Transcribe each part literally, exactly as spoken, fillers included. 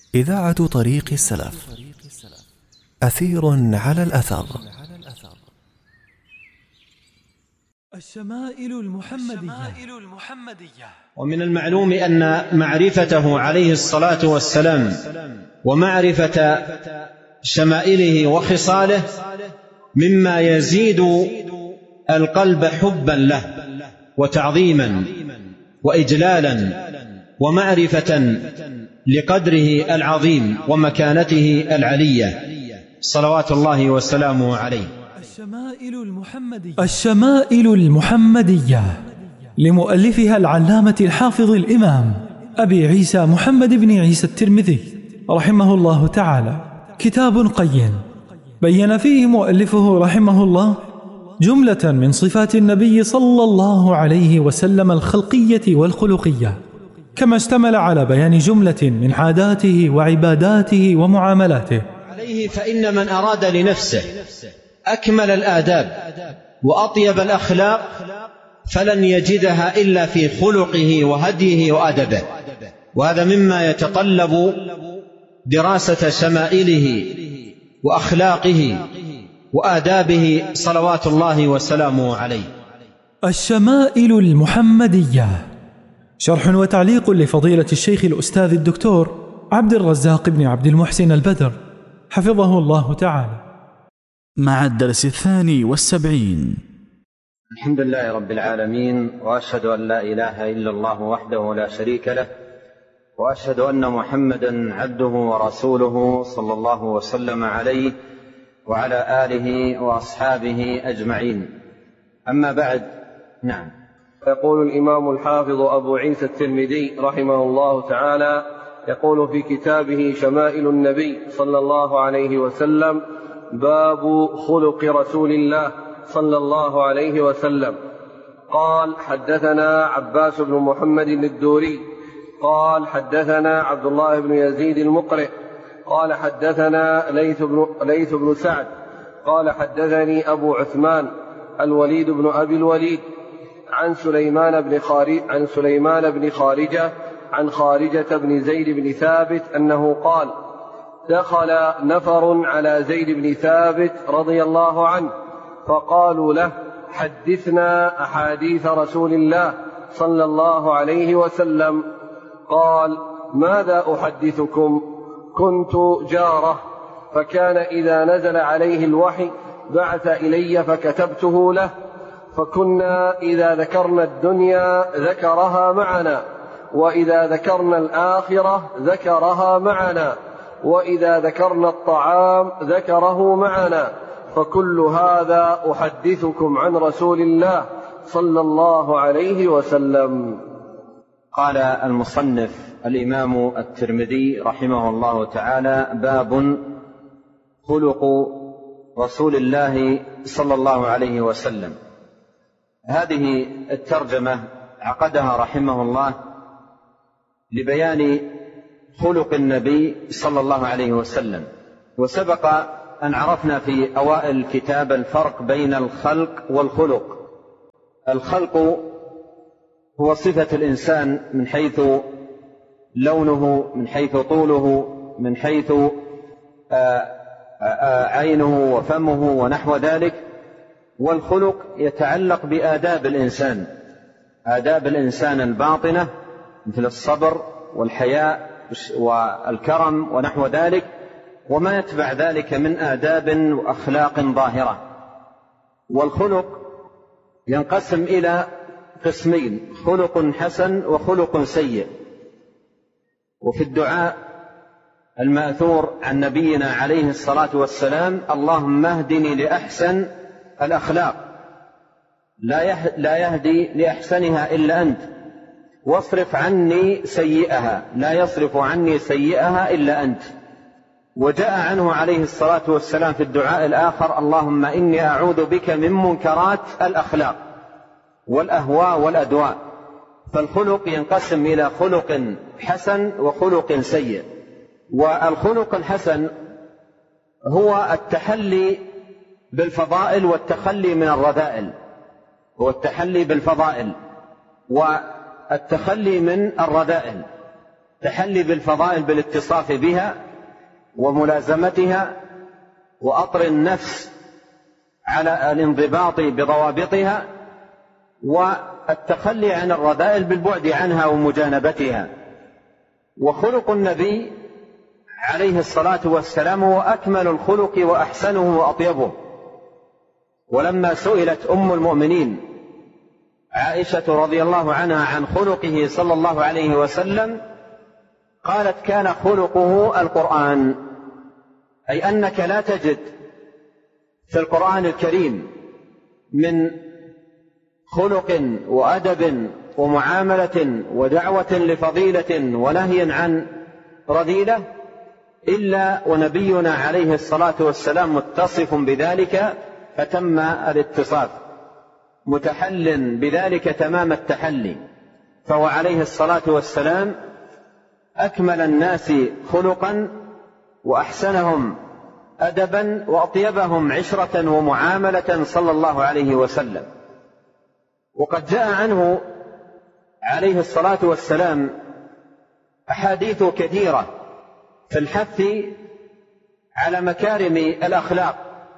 إذاعة طريق السلف. أثير على الأثر. الشمائل المحمدية. ومن المعلوم أن معرفته عليه الصلاة والسلام ومعرفة شمائله وخصاله مما يزيد القلب حبا له وتعظيما وإجلالا ومعرفة لقدره العظيم ومكانته العلية صلوات الله وسلامه عليه. الشمائل المحمدية الشمائل المحمدية لمؤلفها العلامة الحافظ الإمام أبي عيسى محمد بن عيسى الترمذي رحمه الله تعالى، كتاب قيم بين فيه مؤلفه رحمه الله جملة من صفات النبي صلى الله عليه وسلم الخلقية والخلقية، كما اشتمل على بيان جملة من عاداته وعباداته ومعاملاته عليه. فإن من أراد لنفسه أكمل الآداب وأطيب الأخلاق فلن يجدها إلا في خلقه وهديه وأدبه، وهذا مما يتطلب دراسة شمائله وأخلاقه وآدابه صلوات الله وسلامه عليه. الشمائل المحمدية، شرح وتعليق لفضيلة الشيخ الأستاذ الدكتور عبد الرزاق بن عبد المحسن البدر حفظه الله تعالى، مع الدرس الثاني والسبعين. الحمد لله رب العالمين، وأشهد أن لا إله إلا الله وحده لا شريك له، وأشهد أن محمدا عبده ورسوله صلى الله وسلم عليه وعلى آله وأصحابه أجمعين. أما بعد، نعم. يقول الإمام الحافظ أبو عيسى الترمذي رحمه الله تعالى، يقول في كتابه شمائل النبي صلى الله عليه وسلم: باب خلق رسول الله صلى الله عليه وسلم. قال: حدثنا عباس بن محمد الدوري قال: حدثنا عبد الله بن يزيد المقرئ قال: حدثنا ليث بن, ليث بن سعد قال: حدثني أبو عثمان الوليد بن أبي الوليد عن سليمان بن خارج عن سليمان بن خارجة عن خارجة بن زيد بن ثابت أنه قال: دخل نفر على زيد بن ثابت رضي الله عنه فقالوا له: حدثنا أحاديث رسول الله صلى الله عليه وسلم. قال: ماذا أحدثكم؟ كنت جاره، فكان إذا نزل عليه الوحي بعث إلي فكتبته له، فكنا إذا ذكرنا الدنيا ذكرها معنا، وإذا ذكرنا الآخرة ذكرها معنا، وإذا ذكرنا الطعام ذكره معنا، فكل هذا أحدثكم عن رسول الله صلى الله عليه وسلم. قال المصنف الإمام الترمذي رحمه الله تعالى: باب خلق رسول الله صلى الله عليه وسلم. هذه الترجمة عقدها رحمه الله لبيان خلق النبي صلى الله عليه وسلم. وسبق أن عرفنا في أوائل الكتاب الفرق بين الخلق والخلق. الخلق هو صفة الإنسان من حيث لونه، من حيث طوله، من حيث عينه وفمه ونحو ذلك. والخلق يتعلق بآداب الإنسان، آداب الإنسان الباطنة مثل الصبر والحياء والكرم ونحو ذلك، وما يتبع ذلك من آداب وأخلاق ظاهرة. والخلق ينقسم إلى قسمين: خلق حسن وخلق سيء. وفي الدعاء المأثور عن نبينا عليه الصلاة والسلام: اللهم اهدني لأحسن الأخلاق، لا يهدي لأحسنها إلا أنت، واصرف عني سيئها، لا يصرف عني سيئها إلا أنت. وجاء عنه عليه الصلاة والسلام في الدعاء الآخر: اللهم إني أعوذ بك من منكرات الأخلاق والأهواء والأدواء. فالخلق ينقسم إلى خلق حسن وخلق سيء. والخلق الحسن هو التحلي بالفضائل والتخلي من الرذائل، هو التحلي بالفضائل والتخلي من الرذائل. تحلي بالفضائل بالاتصاف بها وملازمتها وأطر النفس على الانضباط بضوابطها، والتخلي عن الرذائل بالبعد عنها ومجانبتها. وخلق النبي عليه الصلاة والسلام هو أكمل الخلق وأحسنه وأطيبه. ولما سئلت أم المؤمنين عائشة رضي الله عنها عن خلقه صلى الله عليه وسلم قالت: كان خلقه القرآن، أي أنك لا تجد في القرآن الكريم من خلق وأدب ومعاملة ودعوة لفضيلة ونهي عن رذيلة إلا ونبينا عليه الصلاة والسلام متصف بذلك فتم الاتصاف، متحل بذلك تمام التحلي. فهو عليه الصلاة والسلام أكمل الناس خلقا وأحسنهم أدبا وأطيبهم عشرة ومعاملة صلى الله عليه وسلم. وقد جاء عنه عليه الصلاة والسلام أحاديث كثيرة في الحث على مكارم الأخلاق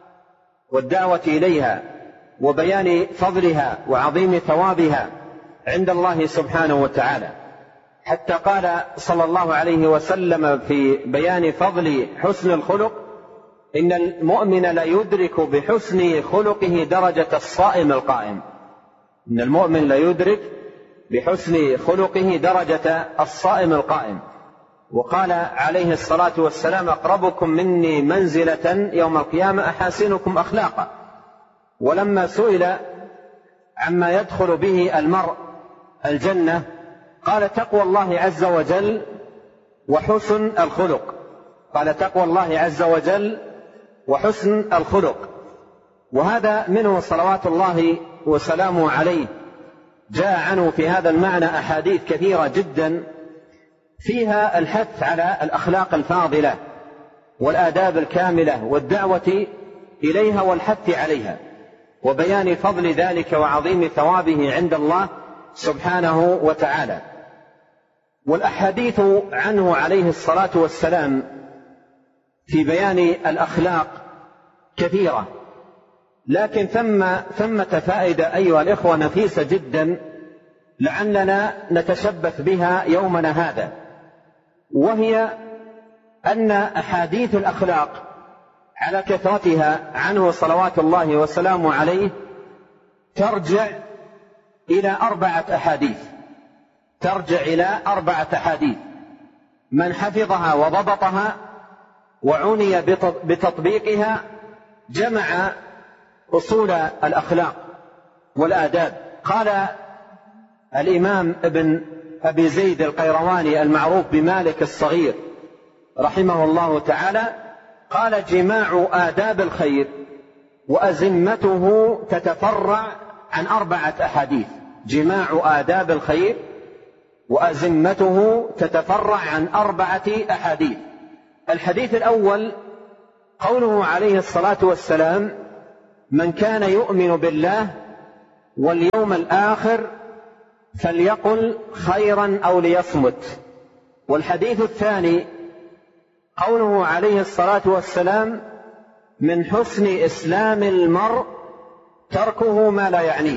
والدعوة إليها وبيان فضلها وعظيم ثوابها عند الله سبحانه وتعالى، حتى قال صلى الله عليه وسلم في بيان فضل حسن الخلق: إن المؤمن لا يدرك بحسن خلقه درجة الصائم القائم. إن المؤمن لا يدرك بحسن خلقه درجة الصائم القائم. وقال عليه الصلاة والسلام: أقربكم مني منزلة يوم القيامة أحاسنكم أخلاقا. ولما سئل عما يدخل به المرء الجنة قال: تقوى الله عز وجل وحسن الخلق. قال: تقوى الله عز وجل وحسن الخلق. وهذا منه صلوات الله وسلامه عليه. جاء عنه في هذا المعنى أحاديث كثيرة جدا فيها الحث على الأخلاق الفاضلة والآداب الكاملة والدعوة إليها والحث عليها وبيان فضل ذلك وعظيم ثوابه عند الله سبحانه وتعالى. والأحاديث عنه عليه الصلاة والسلام في بيان الأخلاق كثيرة، لكن ثم ثمة فائدة أيها الإخوة نفيسة جدا لعلنا نتشبث بها يومنا هذا، وهي أن أحاديث الأخلاق على كثرتها عنه صلوات الله وسلامه عليه ترجع إلى أربعة أحاديث ترجع إلى أربعة أحاديث من حفظها وضبطها وعني بتطبيقها جمع أصول الأخلاق والآداب. قال الإمام ابن أبي زيد القيرواني المعروف بمالك الصغير رحمه الله تعالى: قال: جماع آداب الخير وأزمته تتفرع عن أربعة أحاديث. جماع آداب الخير وأزمته تتفرع عن أربعة أحاديث. الحديث الأول قوله عليه الصلاة والسلام: من كان يؤمن بالله واليوم الآخر فليقل خيرا أو ليصمت. والحديث الثاني قوله عليه الصلاة والسلام: من حسن إسلام المرء تركه ما لا يعنيه.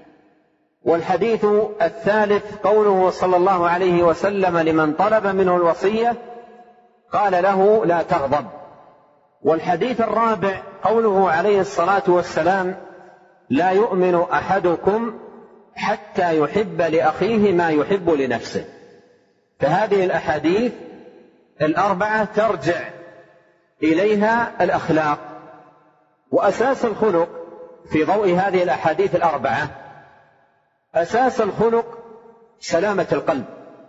والحديث الثالث قوله صلى الله عليه وسلم لمن طلب منه الوصية قال له: لا تغضب. والحديث الرابع قوله عليه الصلاة والسلام: لا يؤمن أحدكم حتى يحب لأخيه ما يحب لنفسه. فهذه الأحاديث الأربعة ترجع إليها الأخلاق. وأساس الخلق في ضوء هذه الأحاديث الأربعة، أساس الخلق سلامة القلب،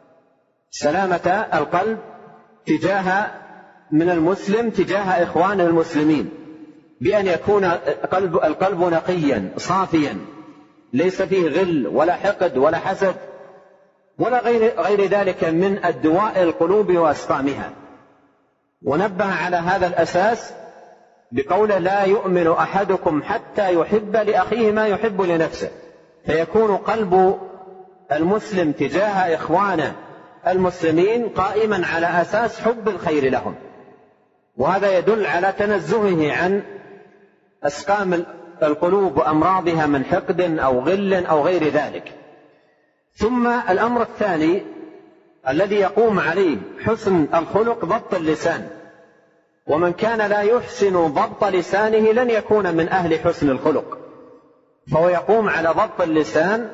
سلامة القلب تجاه من المسلم تجاه إخوانه المسلمين، بأن يكون قلب القلب نقيا صافيا ليس فيه غل ولا حقد ولا حسد ولا غير, غير ذلك من الدواء القلوب وأسقامها. ونبه على هذا الأساس بقول: لا يؤمن أحدكم حتى يحب لأخيه ما يحب لنفسه. فيكون قلب المسلم تجاه إخوانه المسلمين قائما على أساس حب الخير لهم، وهذا يدل على تنزهه عن أسقام القلوب وأمراضها من حقد أو غل أو غير ذلك. ثم الأمر الثاني الذي يقوم عليه حسن الخلق ضبط اللسان، ومن كان لا يحسن ضبط لسانه لن يكون من أهل حسن الخلق، فهو يقوم على ضبط اللسان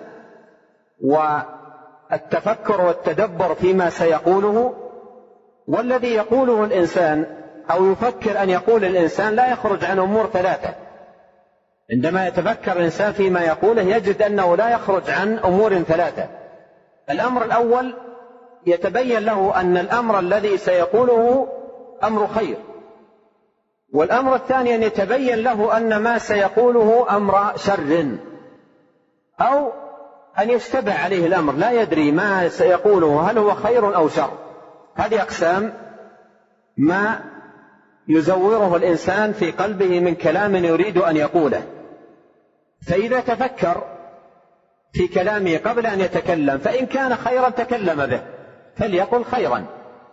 والتفكر والتدبر فيما سيقوله. والذي يقوله الإنسان أو يفكر أن يقول الإنسان لا يخرج عن أمور ثلاثة. عندما يتفكر الإنسان فيما يقوله يجد أنه لا يخرج عن أمور ثلاثة. الأمر الأول يتبين له أن الأمر الذي سيقوله أمر خير، والأمر الثاني أن يتبين له أن ما سيقوله أمر شر، أو أن يشتبه عليه الأمر لا يدري ما سيقوله هل هو خير أو شر. هذه أقسام ما يزوره الإنسان في قلبه من كلام يريد أن يقوله. فإذا تفكر في كلامه قبل أن يتكلم فإن كان خيرا تكلم به فليقل خيرا،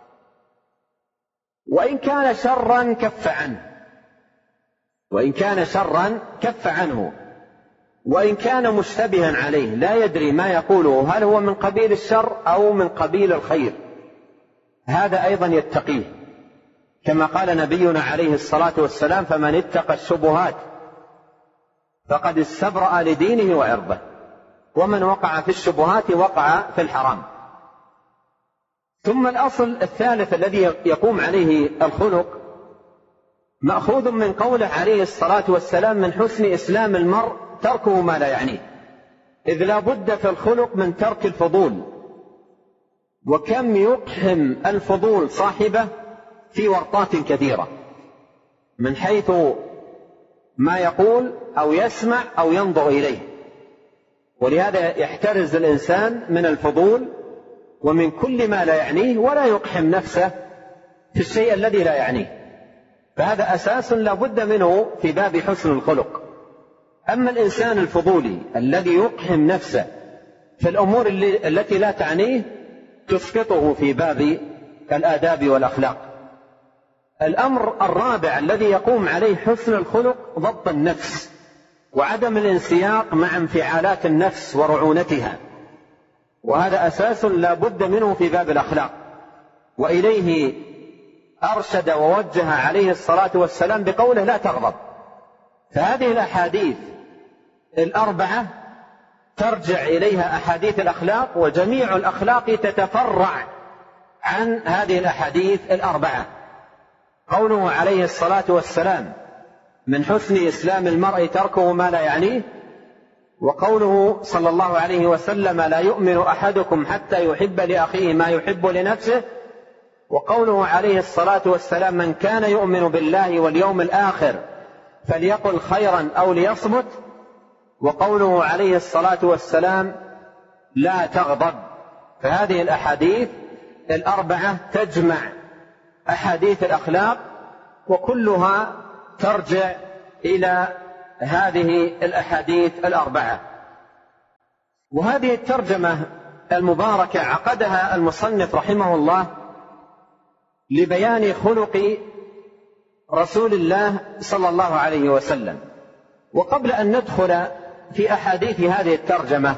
وإن كان شرا كف عنه وإن كان شرا كف عنه وإن كان مشتبها عليه لا يدري ما يقوله هل هو من قبيل الشر أو من قبيل الخير، هذا أيضا يتقيه، كما قال نبينا عليه الصلاة والسلام: فمن اتقى الشبهات فقد استبرأ لدينه وعرضه، ومن وقع في الشبهات وقع في الحرام. ثم الأصل الثالث الذي يقوم عليه الخلق مأخوذ من قوله عليه الصلاة والسلام: من حسن إسلام المرء تركه ما لا يعنيه، إذ لا بد في الخلق من ترك الفضول، وكم يقحم الفضول صاحبه في ورطات كثيرة من حيث ما يقول أو يسمع أو ينظر إليه. ولهذا يحترز الإنسان من الفضول ومن كل ما لا يعنيه، ولا يقحم نفسه في الشيء الذي لا يعنيه، فهذا أساس لا بد منه في باب حسن الخلق. أما الإنسان الفضولي الذي يقحم نفسه في الأمور التي لا تعنيه تسقطه في باب الآداب والأخلاق. الأمر الرابع الذي يقوم عليه حسن الخلق ضبط النفس وعدم الانسياق مع انفعالات النفس ورعونتها، وهذا أساس لا بد منه في باب الأخلاق. وإليه أرشد ووجه عليه الصلاة والسلام بقوله: لا تغضب. فهذه الأحاديث الأربعة ترجع إليها أحاديث الأخلاق، وجميع الأخلاق تتفرع عن هذه الأحاديث الأربعة. قوله عليه الصلاة والسلام: من حسن إسلام المرء تركه ما لا يعنيه، وقوله صلى الله عليه وسلم: لا يؤمن أحدكم حتى يحب لأخيه ما يحب لنفسه، وقوله عليه الصلاة والسلام: من كان يؤمن بالله واليوم الآخر فليقل خيرا أو ليصمت، وقوله عليه الصلاة والسلام: لا تغضب. فهذه الأحاديث الأربعة تجمع أحاديث الأخلاق، وكلها ترجع إلى هذه الأحاديث الأربعة. وهذه الترجمة المباركة عقدها المصنف رحمه الله لبيان خلق رسول الله صلى الله عليه وسلم. وقبل أن ندخل في أحاديث هذه الترجمة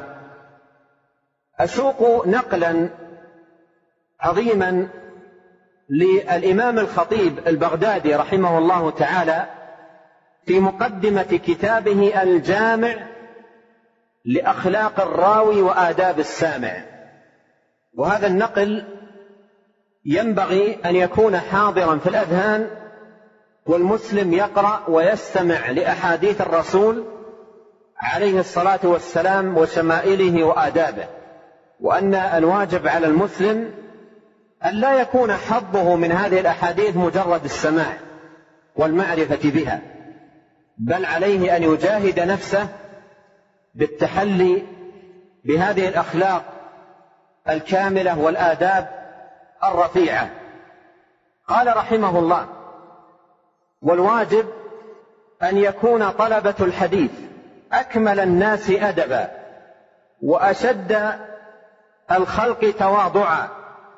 أسوق نقلا عظيما للإمام الخطيب البغدادي رحمه الله تعالى في مقدمة كتابه الجامع لأخلاق الراوي وآداب السامع. وهذا النقل ينبغي أن يكون حاضرا في الأذهان، والمسلم يقرأ ويستمع لأحاديث الرسول عليه الصلاة والسلام وشمائله وآدابه، وأن الواجب على المسلم أن لا يكون حظه من هذه الأحاديث مجرد السماع والمعرفة بها، بل عليه أن يجاهد نفسه بالتحلي بهذه الأخلاق الكاملة والآداب الرفيعة. قال رحمه الله: والواجب أن يكون طلبة الحديث أكمل الناس أدبا وأشد الخلق تواضعا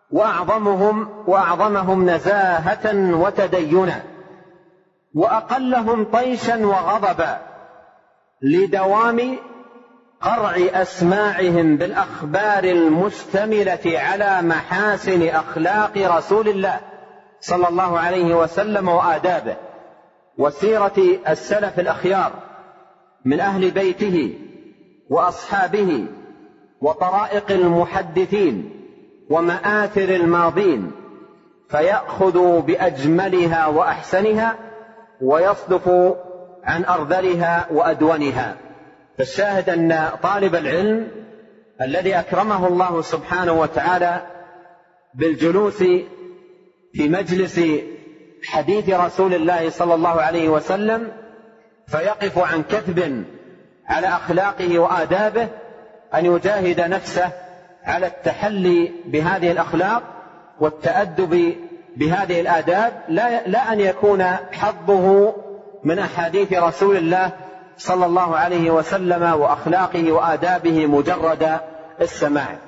وأعظمهم, وأعظمهم نزاهة وتدينا، وأقلهم طيشا وغضبا، لدوام قرع أسماعهم بالأخبار المشتملة على محاسن أخلاق رسول الله صلى الله عليه وسلم وآدابه، وسيرة السلف الأخيار من أهل بيته وأصحابه، وطرائق المحدثين ومآثر الماضين، فيأخذ بأجملها وأحسنها ويصدف عن أرذلها وأدونها. فالشاهد أن طالب العلم الذي أكرمه الله سبحانه وتعالى بالجلوس في مجلس حديث رسول الله صلى الله عليه وسلم فيقف عن كثب على أخلاقه وآدابه، أن يجاهد نفسه على التحلي بهذه الأخلاق والتأدب بهذه الآداب، لا, لا أن يكون حظه من أحاديث رسول الله صلى الله عليه وسلم وأخلاقه وآدابه مجرد السماع.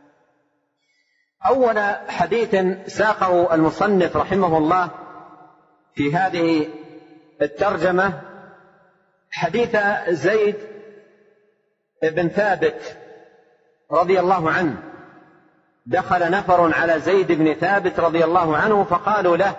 أول حديث ساقه المصنف رحمه الله في هذه الترجمة حديث زيد بن ثابت رضي الله عنه. دخل نفر على زيد بن ثابت رضي الله عنه فقالوا له: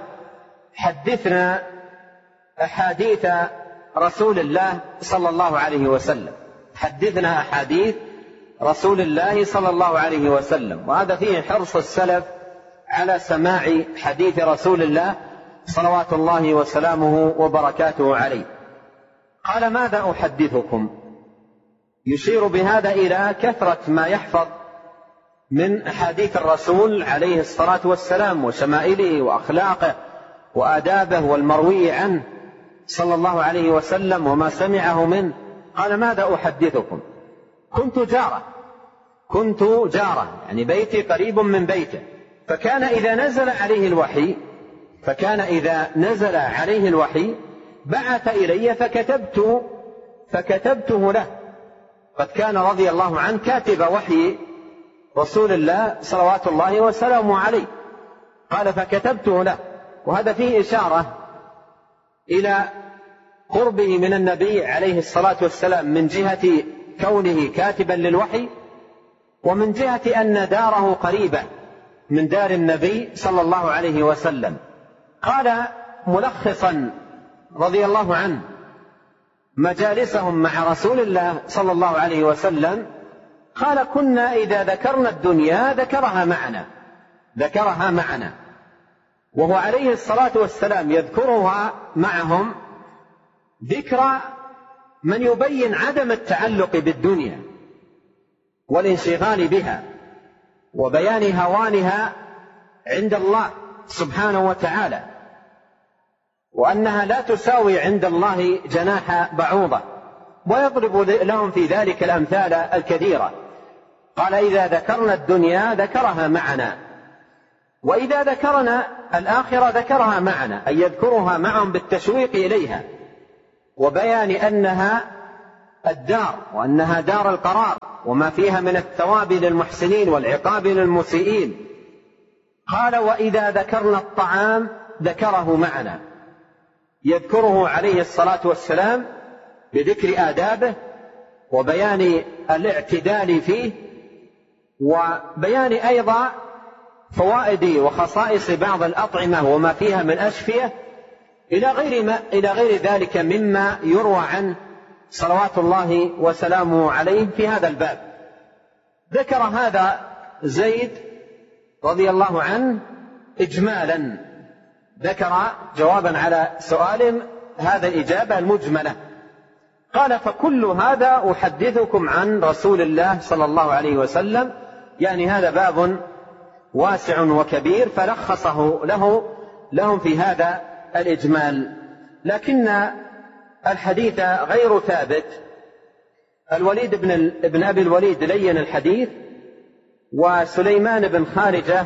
حدثنا أحاديث رسول الله صلى الله عليه وسلم، حدثنا أحاديث رسول الله صلى الله عليه وسلم. وهذا فيه حرص السلف على سماع حديث رسول الله صلوات الله وسلامه وبركاته عليه. قال: ماذا أحدثكم؟ يشير بهذا إلى كثرة ما يحفظ من أحاديث الرسول عليه الصلاة والسلام وشمائله وأخلاقه وآدابه والمروي عنه صلى الله عليه وسلم وما سمعه منه. قال: ماذا أحدثكم؟ كنت جارة كنت جارة يعني بيتي قريب من بيته، فكان إذا نزل عليه الوحي فكان إذا نزل عليه الوحي بعث إلي فكتبت فكتبته له. قد كان رضي الله عنه كاتب وحي رسول الله صلوات الله وسلامه عليه. قال: فكتبته له. وهذا فيه إشارة إلى قربه من النبي عليه الصلاة والسلام من جهة كونه كاتبا للوحي، ومن جهة أن داره قريبة من دار النبي صلى الله عليه وسلم. قال ملخصا رضي الله عنه مجالسهم مع رسول الله صلى الله عليه وسلم، قال: كنا إذا ذكرنا الدنيا ذكرها معنا ذكرها معنا وهو عليه الصلاة والسلام يذكرها معهم ذكر من يبين عدم التعلق بالدنيا والانشغال بها وبيان هوانها عند الله سبحانه وتعالى، وأنها لا تساوي عند الله جناح بعوضة، ويضرب لهم في ذلك الأمثال الكثيرة. قال: إذا ذكرنا الدنيا ذكرها معنا، وإذا ذكرنا الآخرة ذكرها معنا، أي يذكرها معهم بالتشويق إليها وبيان أنها الدار وأنها دار القرار وما فيها من الثواب للمحسنين والعقاب للمسيئين. قال: وإذا ذكرنا الطعام ذكره معنا، يذكره عليه الصلاة والسلام بذكر آدابه وبيان الاعتدال فيه، وبيان أيضا فوائد وخصائص بعض الأطعمة وما فيها من أشفية إلى غير, ما إلى غير ذلك مما يروى عنه صلوات الله وسلامه عليه في هذا الباب. ذكر هذا زيد رضي الله عنه إجمالا، ذكر جوابا على سؤال هذا الإجابة المجملة. قال: فكل هذا أحدثكم عن رسول الله صلى الله عليه وسلم، يعني هذا باب واسع وكبير فلخصه له لهم في هذا الإجمال. لكن الحديث غير ثابت. الوليد بن, بن أبي الوليد لين الحديث، وسليمان بن خارجة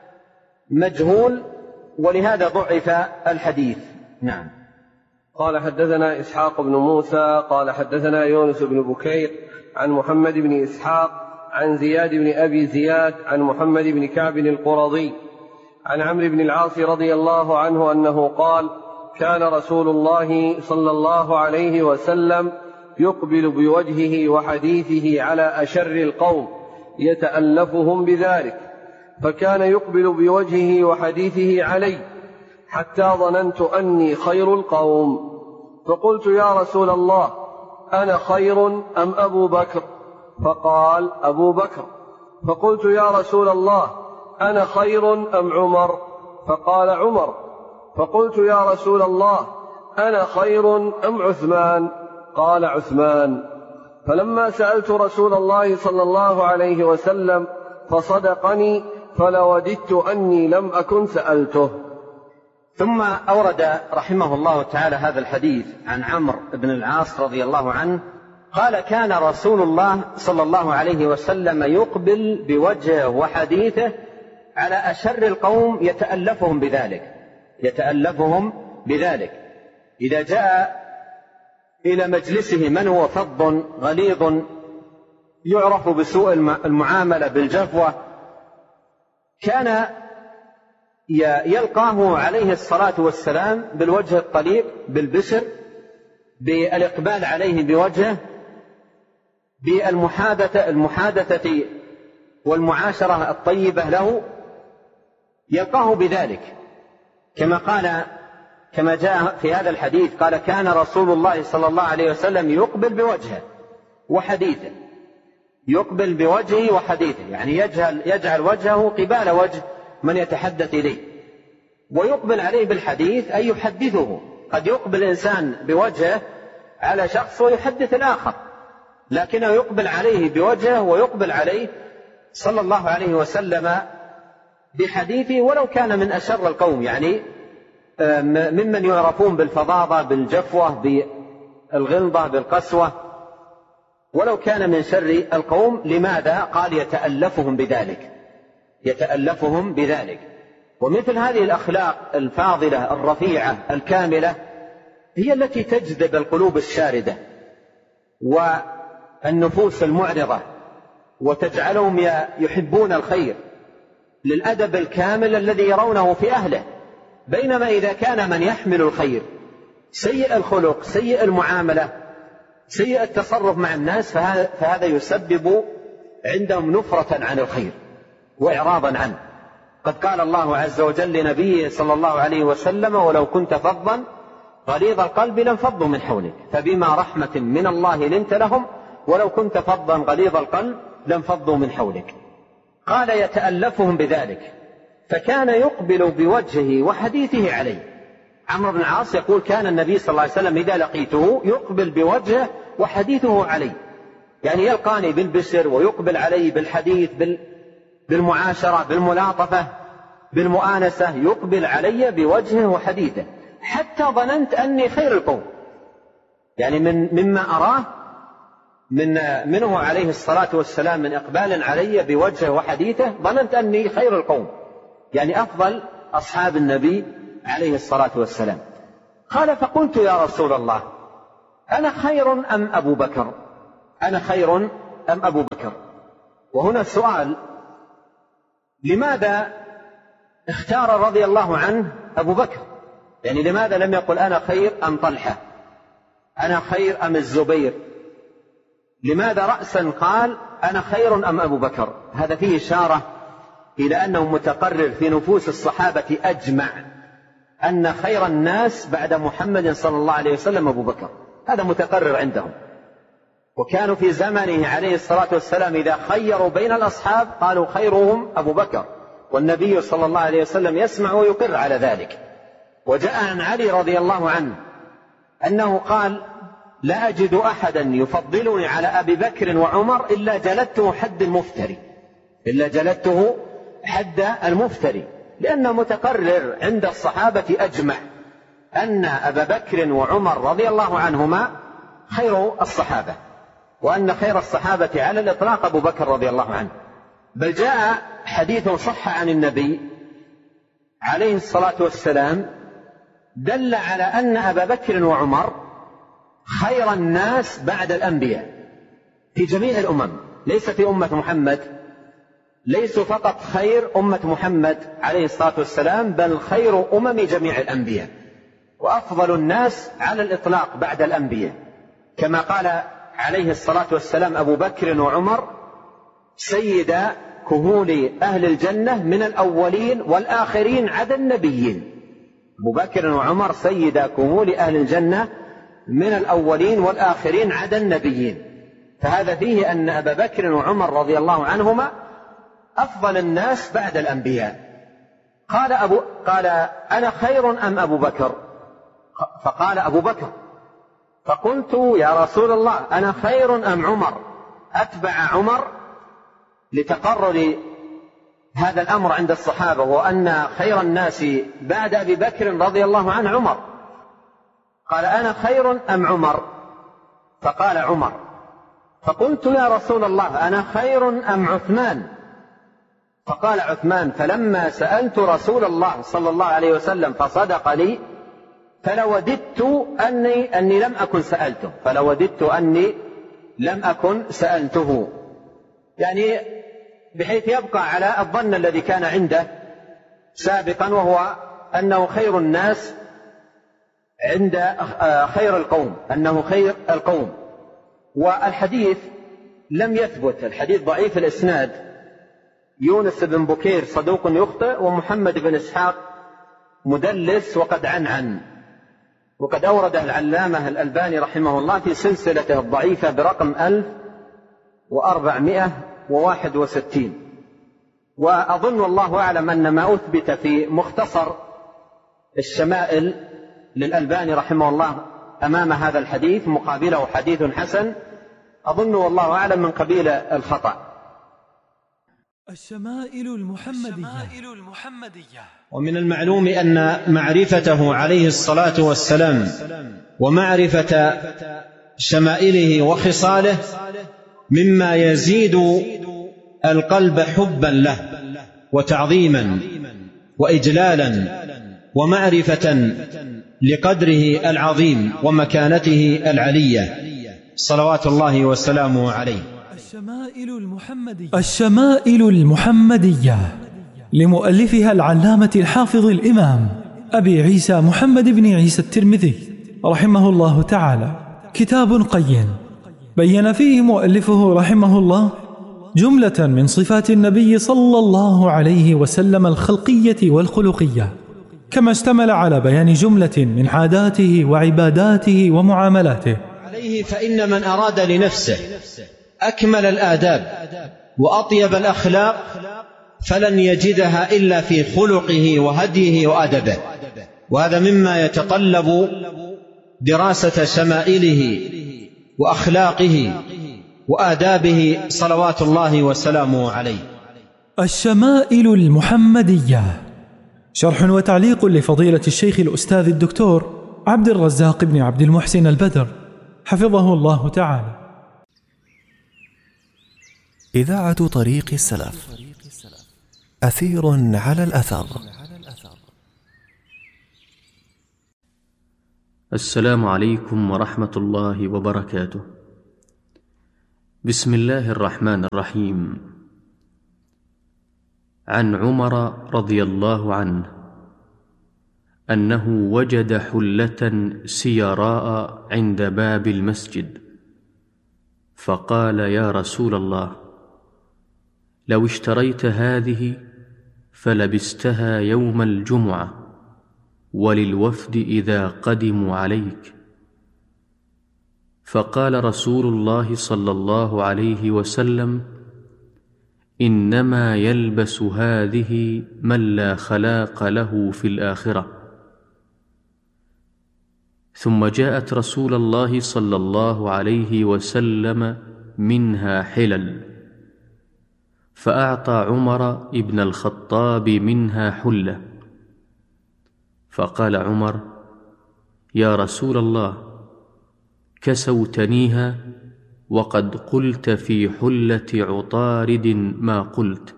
مجهول، ولهذا ضعف الحديث. نعم. قال: حدثنا إسحاق بن موسى قال: حدثنا يونس بن بكير عن محمد بن إسحاق عن زياد بن أبي زياد عن محمد بن كعب القرظي عن عمرو بن العاص رضي الله عنه أنه قال: كان رسول الله صلى الله عليه وسلم يقبل بوجهه وحديثه على أشر القوم يتألفهم بذلك، فكان يقبل بوجهه وحديثه علي حتى ظننت أني خير القوم، فقلت: يا رسول الله، أنا خير أم أبو بكر؟ فقال: أبو بكر. فقلت: يا رسول الله، أنا خير أم عمر؟ فقال: عمر. فقلت: يا رسول الله، أنا خير أم عثمان؟ قال: عثمان. فلما سألت رسول الله صلى الله عليه وسلم فصدقني، فلوددت أني لم أكن سألته. ثم أورد رحمه الله تعالى هذا الحديث عن عمرو بن العاص رضي الله عنه قال: كان رسول الله صلى الله عليه وسلم يقبل بوجهه وحديثه على أشر القوم يتألفهم بذلك يتألفهم بذلك إذا جاء إلى مجلسه من هو فظ غليظ يعرف بسوء المعاملة بالجفوة، كان يلقاه عليه الصلاة والسلام بالوجه الطليق بالبشر، بالإقبال عليه بوجهه، بالمحادثة المحادثة والمعاشرة الطيبة له، يلقاه بذلك كما قال كما جاء في هذا الحديث قال: كان رسول الله صلى الله عليه وسلم يقبل بوجهه وحديثه يقبل بوجهه وحديثه يعني يجعل, يجعل وجهه قبال وجه من يتحدث إليه، ويقبل عليه بالحديث أي يحدثه. قد يقبل الإنسان بوجهه على شخص ويحدث الآخر، لكنه يقبل عليه بوجهه ويقبل عليه صلى الله عليه وسلم بحديثه ولو كان من أشر القوم، يعني ممن يعرفون بالفظاظة بالجفوة بالغلظة بالقسوة، ولو كان من شر القوم. لماذا؟ قال: يتألفهم بذلك يتألفهم بذلك. ومثل هذه الأخلاق الفاضلة الرفيعة الكاملة هي التي تجذب القلوب الشاردة والنفوس المعرضة وتجعلهم يحبون الخير للأدب الكامل الذي يرونه في أهله. بينما إذا كان من يحمل الخير سيء الخلق سيء المعاملة سيء التصرف مع الناس، فهذا يسبب عندهم نفرة عن الخير وإعراضا عنه. قد قال الله عز وجل لنبيه صلى الله عليه وسلم: ولو كنت فظا غليظ القلب لانفضوا من حولك فبما رحمة من الله لنت لهم ولو كنت فظا غليظ القلب لانفضوا من حولك. قال: يتألفهم بذلك، فكان يقبل بوجهه وحديثه عليه. عمرو بن العاص يقول: كان النبي صلى الله عليه وسلم إذا لقيته يقبل بوجهه وحديثه عليه، يعني يلقاني بالبشر ويقبل علي بالحديث بالمعاشرة بالملاطفة بالمؤانسة، يقبل علي بوجهه وحديثه حتى ظننت أني خير القوم، يعني من مما أراه من منه عليه الصلاة والسلام من إقبال علي بوجهه وحديثه ظننت أني خير القوم، يعني أفضل أصحاب النبي عليه الصلاة والسلام. قال: فقلت: يا رسول الله، أنا خير أم أبو بكر؟ أنا خير أم أبو بكر؟ وهنا السؤال: لماذا اختار رضي الله عنه أبو بكر؟ يعني لماذا لم يقل أنا خير أم طلحة؟ أنا خير أم الزبير؟ لماذا رأسا قال أنا خير أم أبو بكر؟ هذا فيه إشارة إلى أنه متقرر في نفوس الصحابة أجمع أن خير الناس بعد محمد صلى الله عليه وسلم أبو بكر، هذا متقرر عندهم. وكانوا في زمنه عليه الصلاة والسلام إذا خيروا بين الأصحاب قالوا خيرهم أبو بكر، والنبي صلى الله عليه وسلم يسمع ويقر على ذلك. وجاء عن علي رضي الله عنه أنه قال: لا أجد أحدا يفضلني على أبي بكر وعمر إلا جلدته حد المفتري إلا جلدته حد المفتري لأنه متقرر عند الصحابة أجمع أن أبا بكر وعمر رضي الله عنهما خير الصحابة، وأن خير الصحابة على الإطلاق أبو بكر رضي الله عنه. بل جاء حديث صح عن النبي عليه الصلاة والسلام دل على أن أبا بكر وعمر خير الناس بعد الأنبياء في جميع الأمم، ليس في أمة محمد ليسوا فقط خير أمة محمد عليه الصلاة والسلام، بل خير أمم جميع الأنبياء وأفضل الناس على الإطلاق بعد الأنبياء، كما قال عليه الصلاة والسلام أبو بكر وعمر سيد كهول أهل الجنة من الأولين والآخرين عدا النبيين. أبو بكر وعمر سيد كهول أهل الجنة من الأولين والآخرين عدا النبيين، فهذا فيه أن أبا بكر وعمر رضي الله عنهما أفضل الناس بعد الأنبياء. قال, أبو قال أنا خير أم أبو بكر؟ فقال أبو بكر. فقلت يا رسول الله أنا خير أم عمر؟ أتبع عمر لتقرر هذا الأمر عند الصحابة، وأن خير الناس بعد أبي بكر رضي الله عنه عمر. قال أنا خير أم عمر؟ فقال عمر. فقلت يا رسول الله أنا خير أم عثمان؟ فقال عثمان. فلما سألت رسول الله صلى الله عليه وسلم فصدق لي فلوددت أني, أني لم أكن سألته فلوددت أني لم أكن سألته يعني بحيث يبقى على الظن الذي كان عنده سابقا، وهو أنه خير الناس عند خير القوم، أنه خير القوم. والحديث لم يثبت، الحديث ضعيف الإسناد، يونس بن بكير صدوق يخطئ، ومحمد بن إسحاق مدلس وقد عنعن، وقد أورد العلامة الألباني رحمه الله في سلسلته الضعيفة برقم ألف وأربعمائة وواحد وستين. وأظن والله أعلم أن ما أثبت في مختصر الشمائل للألباني رحمه الله أمام هذا الحديث مقابله حديث حسن، أظن والله أعلم من قبيل الخطأ. الشمائل المحمدية. ومن المعلوم أن معرفته عليه الصلاة والسلام ومعرفة شمائله وخصاله مما يزيد القلب حبا له وتعظيما وإجلالا ومعرفة لقدره العظيم ومكانته العلية صلوات الله وسلامه عليه. الشمائل المحمدية. الشمائل المحمدية لمؤلفها العلامة الحافظ الإمام أبي عيسى محمد بن عيسى الترمذي رحمه الله تعالى، كتاب قيم بين فيه مؤلفه رحمه الله جملة من صفات النبي صلى الله عليه وسلم الخلقية والخلقية، كما اشتمل على بيان جملة من عاداته وعباداته ومعاملاته عليه. فإن من أراد لنفسه أكمل الآداب وأطيب الأخلاق فلن يجدها إلا في خلقه وهديه وأدبه، وهذا مما يتطلب دراسة شمائله وأخلاقه وآدابه صلوات الله وسلامه عليه. الشمائل المحمدية، شرح وتعليق لفضيلة الشيخ الأستاذ الدكتور عبد الرزاق بن عبد المحسن البدر حفظه الله تعالى. إذاعة طريق السلف، أثير على الأثر. السلام عليكم ورحمة الله وبركاته. بسم الله الرحمن الرحيم. عن عمر رضي الله عنه أنه وجد حلة سيراء عند باب المسجد، فقال: يا رسول الله، لو اشتريت هذه فلبستها يوم الجمعة وللوفد إذا قدموا عليك. فقال رسول الله صلى الله عليه وسلم: إنما يلبس هذه من لا خلاق له في الآخرة. ثم جاءت رسول الله صلى الله عليه وسلم منها حلل، فأعطى عمر ابن الخطاب منها حلة، فقال عمر: يا رسول الله، كسوتنيها وقد قلت في حلة عطارد ما قلت.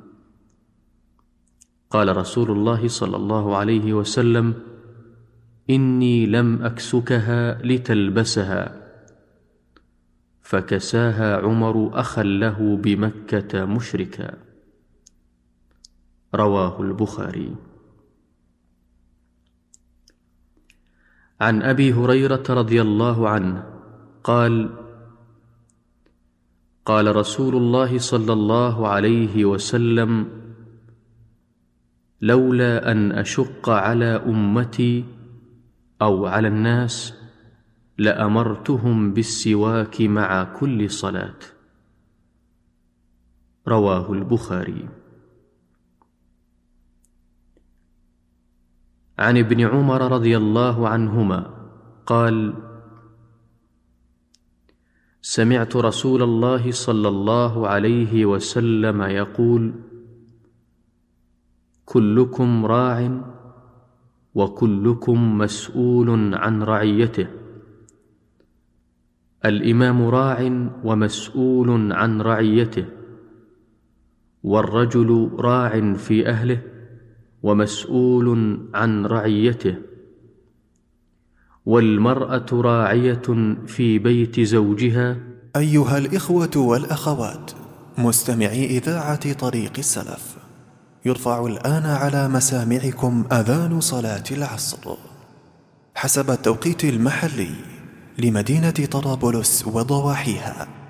قال رسول الله صلى الله عليه وسلم: إني لم أكسكها لتلبسها. فكساها عمر أخا له بمكة مشركا. رواه البخاري. عن أبي هريرة رضي الله عنه قال: قال رسول الله صلى الله عليه وسلم: لولا أن أشق على أمتي أو على الناس لأمرتهم بالسواك مع كل صلاة. رواه البخاري. عن ابن عمر رضي الله عنهما قال: سمعت رسول الله صلى الله عليه وسلم يقول: كلكم راع وكلكم مسؤول عن رعيته. الإمام راع ومسؤول عن رعيته، والرجل راع في أهله ومسؤول عن رعيته، والمرأة راعية في بيت زوجها. أيها الإخوة والأخوات مستمعي إذاعة طريق السلف، يرفع الآن على مسامعكم أذان صلاة العصر حسب التوقيت المحلي لمدينة طرابلس وضواحيها.